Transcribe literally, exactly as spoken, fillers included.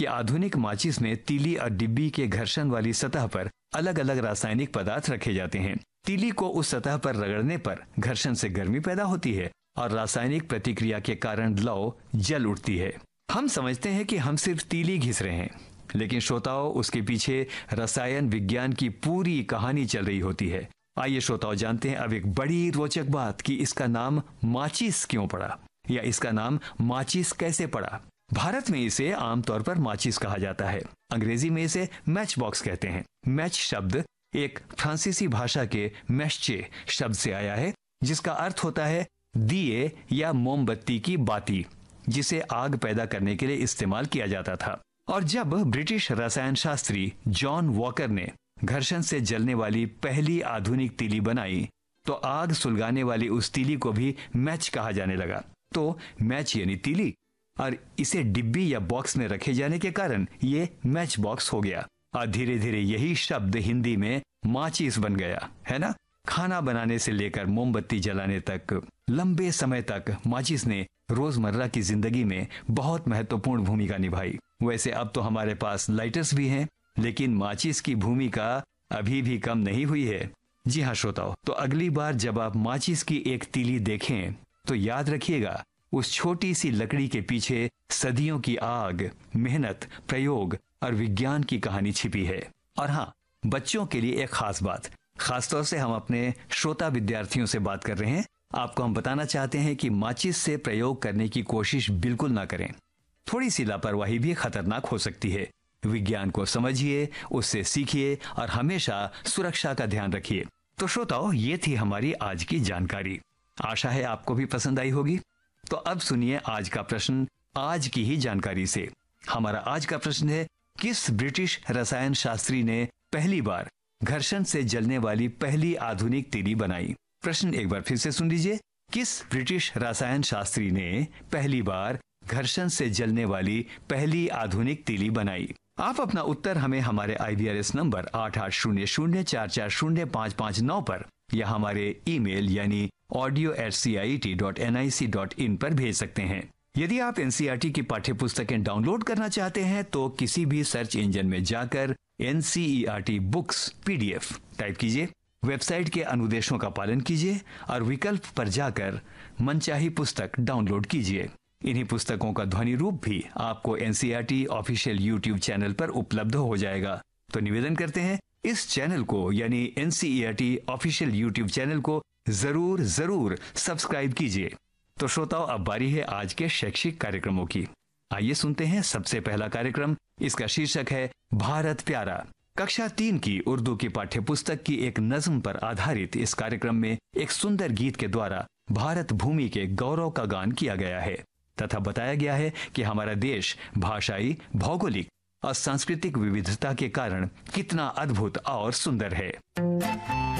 कि आधुनिक माचिस में तीली और डिब्बी के घर्षण वाली सतह पर अलग अलग रासायनिक पदार्थ रखे जाते हैं। तीली को उस सतह पर रगड़ने पर घर्षण से गर्मी पैदा होती है और रासायनिक प्रतिक्रिया के कारण लौ जल उठती है। हम समझते हैं कि हम सिर्फ तीली घिस रहे हैं, लेकिन श्रोताओं, उसके पीछे रसायन विज्ञान की पूरी कहानी चल रही होती है। आइए श्रोताओं, जानते हैं अब एक बड़ी रोचक बात कि इसका नाम माचिस क्यों पड़ा, या इसका नाम माचिस कैसे पड़ा। भारत में इसे आमतौर पर माचिस कहा जाता है। अंग्रेजी में इसे मैच बॉक्स कहते हैं। मैच शब्द एक फ्रांसीसी भाषा के मैशचे शब्द से आया है, जिसका अर्थ होता है दिए या मोमबत्ती की बाती, जिसे आग पैदा करने के लिए इस्तेमाल किया जाता था। और जब ब्रिटिश रसायन शास्त्री जॉन वॉकर ने घर्षण से जलने वाली पहली आधुनिक तीली बनाई, तो आग सुलगाने वाली उस तीली को भी मैच कहा जाने लगा। तो मैच यानी तीली, और इसे डिब्बी या बॉक्स में रखे जाने के कारण ये मैच बॉक्स हो गया। और धीरे धीरे यही शब्द हिंदी में माचिस बन गया, है ना। खाना बनाने से लेकर मोमबत्ती जलाने तक, लंबे समय तक माचिस ने रोजमर्रा की जिंदगी में बहुत महत्वपूर्ण भूमिका निभाई। वैसे अब तो हमारे पास लाइटर्स भी हैं, लेकिन माचिस की भूमिका अभी भी कम नहीं हुई है। जी हाँ श्रोताओ, तो अगली बार जब आप माचिस की एक तीली देखें तो याद रखिएगा, उस छोटी सी लकड़ी के पीछे सदियों की आग, मेहनत, प्रयोग और विज्ञान की कहानी छिपी है। और हाँ, बच्चों के लिए एक खास बात, खासतौर से हम अपने श्रोता विद्यार्थियों से बात कर रहे हैं। आपको हम बताना चाहते हैं कि माचिस से प्रयोग करने की कोशिश बिल्कुल ना करें। थोड़ी सी लापरवाही भी खतरनाक हो सकती है। विज्ञान को समझिए, उससे सीखिए और हमेशा सुरक्षा का ध्यान रखिए। तो श्रोताओ, ये थी हमारी आज की जानकारी। आशा है आपको भी पसंद आई होगी। तो अब सुनिए आज का प्रश्न आज की ही जानकारी से। हमारा आज का प्रश्न है, किस ब्रिटिश रसायन शास्त्री ने पहली बार घर्षण से जलने वाली पहली आधुनिक तीली बनाई? प्रश्न एक बार फिर से सुन लीजिए। किस ब्रिटिश रसायन शास्त्री ने पहली बार घर्षण से जलने वाली पहली आधुनिक तीली बनाई? आप अपना उत्तर हमें हमारे आई वी आर एस नंबर आठ आठ शून्य शून्य चार चार शून्य पाँच पाँच नौ पर या हमारे ईमेल यानी audio eight C I T dot N I C dot in पर भेज सकते हैं। यदि आप N C E R T की पाठ्य पुस्तकें डाउनलोड करना चाहते हैं तो किसी भी सर्च इंजन में जाकर N C E R T books P D F type कीजिए, वेबसाइट के अनुदेशों का पालन कीजिए और विकल्प पर जाकर मनचाही पुस्तक डाउनलोड कीजिए। इन्हीं पुस्तकों का ध्वनि रूप भी आपको N C E R T official YouTube channel पर उपलब्ध हो जाएगा। तो निवेदन करते हैं, इस चैनल को यानी N C E R T official YouTube channel को जरूर जरूर सब्सक्राइब कीजिए। तो श्रोताओं, अब बारी है आज के शैक्षिक कार्यक्रमों की। आइए सुनते हैं सबसे पहला कार्यक्रम। इसका शीर्षक है भारत प्यारा। कक्षा तीन की उर्दू की पाठ्य पुस्तक की एक नज्म पर आधारित इस कार्यक्रम में एक सुंदर गीत के द्वारा भारत भूमि के गौरव का गान किया गया है तथा बताया गया है कि हमारा देश भाषाई, भौगोलिक और सांस्कृतिक विविधता के कारण कितना अद्भुत और सुंदर है।